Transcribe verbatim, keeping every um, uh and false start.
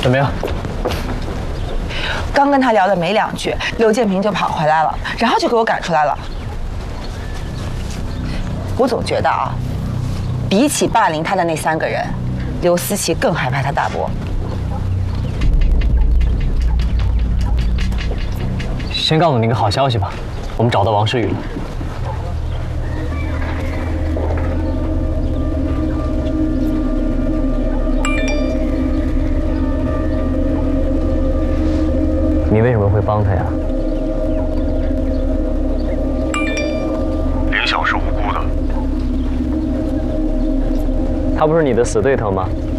怎么样？ 刚跟他聊的没两句，刘建平就跑回来了，然后就给我赶出来了。我总觉得啊，比起霸凌他的那三个人，刘思琪更害怕他大伯。 先告诉你个好消息吧，我们找到王诗雨了。你为什么会帮他呀？ 凌晓是无辜的。 他不是你的死对头吗？